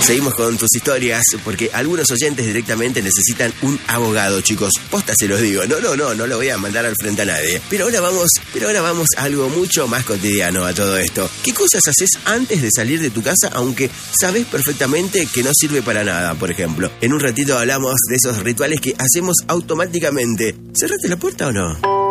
Seguimos con tus historias, porque algunos oyentes directamente necesitan un abogado, chicos. Posta se los digo. No lo voy a mandar al frente a nadie. Pero ahora vamos a algo mucho más cotidiano a todo esto. ¿Qué cosas haces antes de salir de tu casa, aunque sabes perfectamente que no sirve para nada, por ejemplo? En un ratito hablamos de esos rituales que hacemos automáticamente. ¿Cerraste la puerta o no?